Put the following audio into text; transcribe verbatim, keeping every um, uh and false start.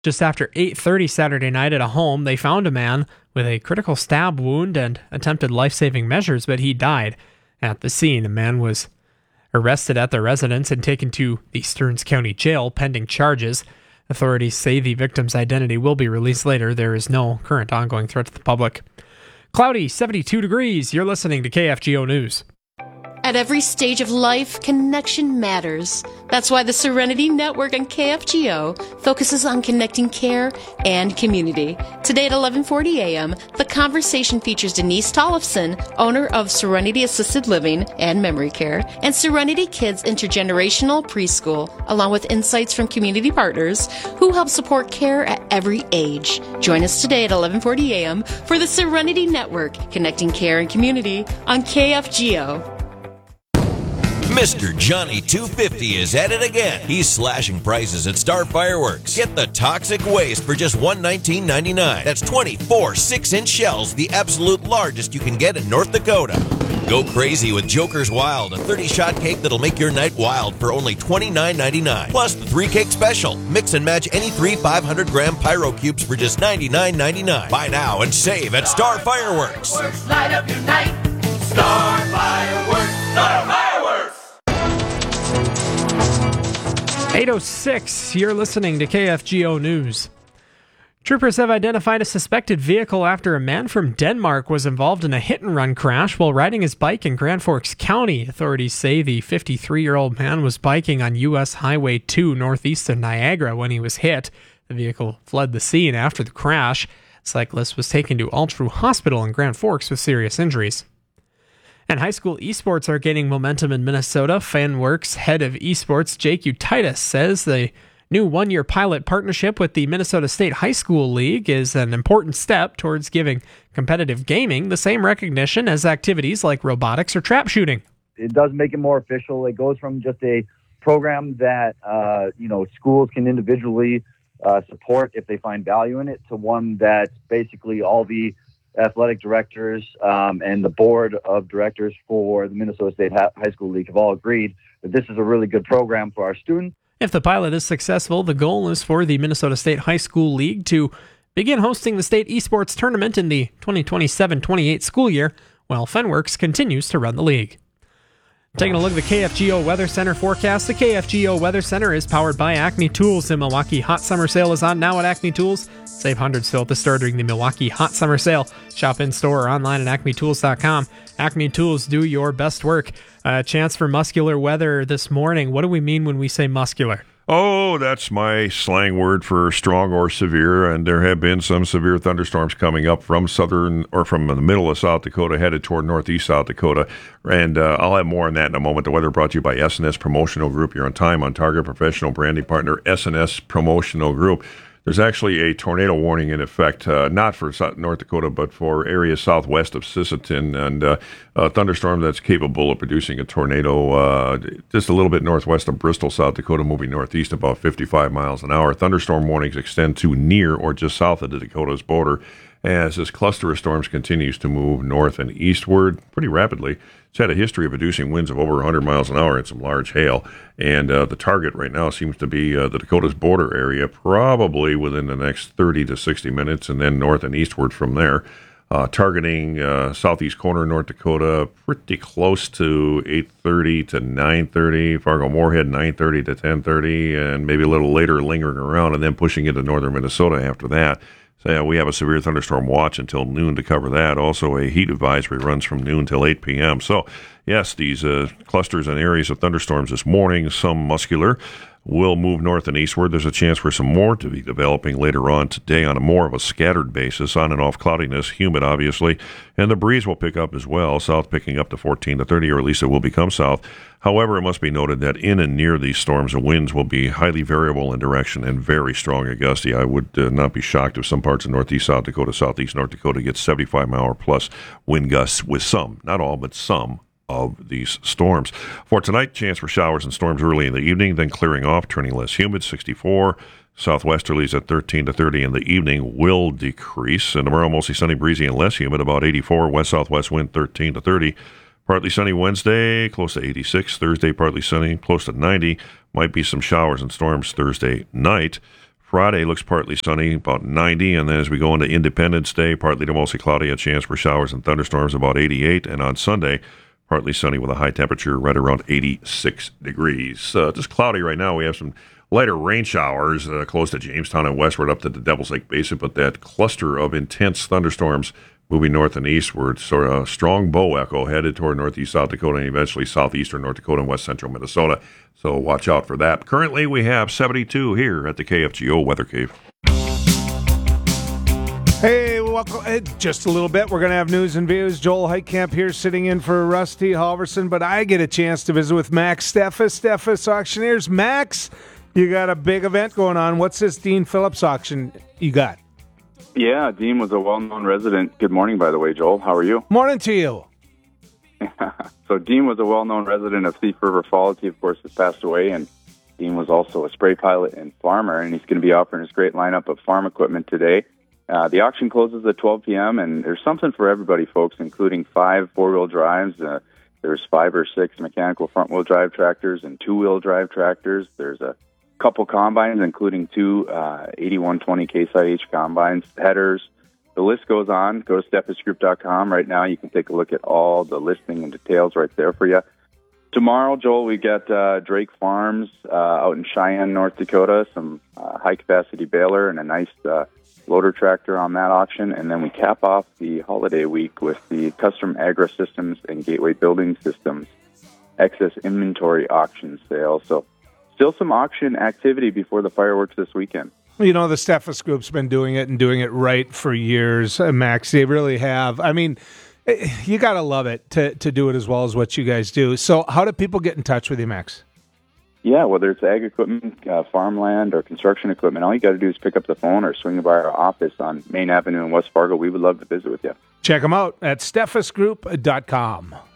Just after eight thirty Saturday night at a home, they found a man with a critical stab wound and attempted life-saving measures, but he died at the scene. The man was arrested at their residence and taken to the Stearns County Jail pending charges. Authorities say the victim's identity will be released later. There is no current ongoing threat to the public. Cloudy, seventy-two degrees. You're listening to K F G O News. At every stage of life, connection matters. That's why the Serenity Network on K F G O focuses on connecting care and community. Today at eleven forty a.m., The Conversation features Denise Tollefson, owner of Serenity Assisted Living and Memory Care, and Serenity Kids Intergenerational Preschool, along with insights from community partners who help support care at every age. Join us today at eleven forty a.m. for the Serenity Network, connecting care and community on K F G O. Mister Johnny two fifty is at it again. He's slashing prices at Star Fireworks. Get the Toxic Waste for just one hundred nineteen ninety-nine. That's twenty-four six-inch shells, the absolute largest you can get in North Dakota. Go crazy with Joker's Wild, a thirty-shot cake that'll make your night wild for only twenty-nine ninety-nine. Plus the three-cake special. Mix and match any three five hundred gram Pyro Cubes for just ninety-nine ninety-nine. Buy now and save at Star Fireworks. Light up your night. Star Fireworks. Star Fireworks. eight oh six, you're listening to K F G O News. Troopers have identified a suspected vehicle after a man from Denmark was involved in a hit-and-run crash while riding his bike in Grand Forks County. Authorities say the fifty-three-year-old man was biking on U S Highway two northeast of Niagara when he was hit. The vehicle fled the scene after the crash. The cyclist was taken to Altru Hospital in Grand Forks with serious injuries. And high school esports are gaining momentum in Minnesota. FanWorks head of esports Jake Utitis says the new one-year pilot partnership with the Minnesota State High School League is an important step towards giving competitive gaming the same recognition as activities like robotics or trap shooting. It does make it more official. It goes from just a program that uh, you know schools can individually uh, support if they find value in it to one that basically all the athletic directors um, and the board of directors for the Minnesota State High School League have all agreed that this is a really good program for our students. If the pilot is successful, the goal is for the Minnesota State High School League to begin hosting the state esports tournament in the twenty twenty-seven twenty-eight school year, while FenWorks continues to run the league. Taking a look at the K F G O Weather Center forecast. The K F G O Weather Center is powered by Acme Tools. The Milwaukee Hot Summer Sale is on now at Acme Tools. Save hundreds still at the store during the Milwaukee Hot Summer Sale. Shop in store or online at acme tools dot com. Acme Tools, do your best work. A uh, chance for muscular weather this morning. What do we mean when we say muscular? Oh, that's my slang word for strong or severe, and there have been some severe thunderstorms coming up from southern or from the middle of South Dakota headed toward northeast South Dakota, and uh, I'll have more on that in a moment. The weather brought to you by S and S Promotional Group. You're on time, on target, professional branding partner, S and S Promotional Group. There's actually a tornado warning in effect, uh, not for North Dakota, but for areas southwest of Sisseton, and uh, a thunderstorm that's capable of producing a tornado uh, just a little bit northwest of Bristol, South Dakota, moving northeast about fifty-five miles an hour. Thunderstorm warnings extend to near or just south of the Dakota's border as this cluster of storms continues to move north and eastward pretty rapidly. It's had a history of producing winds of over one hundred miles an hour and some large hail. And uh, the target right now seems to be uh, the Dakota's border area, probably within the next thirty to sixty minutes, and then north and eastward from there. Uh, targeting uh, southeast corner of North Dakota, pretty close to eight thirty to nine thirty. Fargo-Moorhead, nine thirty to ten thirty, and maybe a little later lingering around, and then pushing into northern Minnesota after that. So yeah, we have a severe thunderstorm watch until noon to cover that. Also, a heat advisory runs from noon till eight p.m. So, yes, these uh, clusters and areas of thunderstorms this morning, some muscular, will move north and eastward. There's a chance for some more to be developing later on today on a more of a scattered basis, on and off cloudiness, humid, obviously, and the breeze will pick up as well, south picking up to fourteen to thirty, or at least it will become south. However, it must be noted that in and near these storms, the winds will be highly variable in direction and very strong and gusty. I would uh, not be shocked if some parts of northeast South Dakota, southeast North Dakota get seventy-five mile hour plus wind gusts with some, not all, but some of these storms. For tonight, chance for showers and storms early in the evening, then clearing off, turning less humid, sixty-four. Southwesterlies at thirteen to thirty in the evening will decrease. And tomorrow, mostly sunny, breezy, and less humid, about eighty-four. West-southwest wind, thirteen to thirty. Partly sunny Wednesday, close to eighty-six. Thursday, partly sunny, close to ninety. Might be some showers and storms Thursday night. Friday looks partly sunny, about ninety, and then as we go into Independence Day, partly to mostly cloudy, a chance for showers and thunderstorms, about eighty-eight, and on Sunday, partly sunny with a high temperature right around eighty-six degrees. Uh, just cloudy right now. We have some lighter rain showers uh, close to Jamestown and westward up to the Devil's Lake Basin, but that cluster of intense thunderstorms moving north and eastward, sort of a strong bow echo headed toward northeast South Dakota and eventually southeastern North Dakota and west central Minnesota. So watch out for that. Currently, we have seventy-two here at the K F G O Weather Cave. Hey, welcome. Hey, just a little bit. We're going to have news and views. Joel Heitkamp here sitting in for Rusty Halverson, but I get a chance to visit with Max Steffes, Steffes Auctioneers. Max, you got a big event going on. What's this Dean Phillips auction you got? Yeah, Dean was a well-known resident. Good morning, by the way, Joel. How are you? Morning to you. So Dean was a well-known resident of Thief River Falls. He, of course, has passed away, and Dean was also a spray pilot and farmer, and he's going to be offering his great lineup of farm equipment today. Uh, the auction closes at twelve p.m., and there's something for everybody, folks, including five four-wheel drives. Uh, there's five or six mechanical front-wheel drive tractors and two-wheel drive tractors. There's a couple combines, including two uh, eighty-one twenty Case I H combines, headers. The list goes on. Go to steffes group dot com right now. You can take a look at all the listing and details right there for you. Tomorrow, Joel, we got uh, Drake Farms uh, out in Cheyenne, North Dakota, some uh, high-capacity baler and a nice uh, loader tractor on that auction. And then we cap off the holiday week with the Custom Agri Systems and Gateway Building Systems excess inventory auction sale. So still some auction activity before the fireworks this weekend. You know, the Steffes Group's been doing it and doing it right for years, uh, Max. They really have. I mean, you got to love it to, to do it as well as what you guys do. So how do people get in touch with you, Max? Yeah, whether it's ag equipment, uh, farmland, or construction equipment, all you got to do is pick up the phone or swing by our office on Main Avenue in West Fargo. We would love to visit with you. Check them out at steffes group dot com.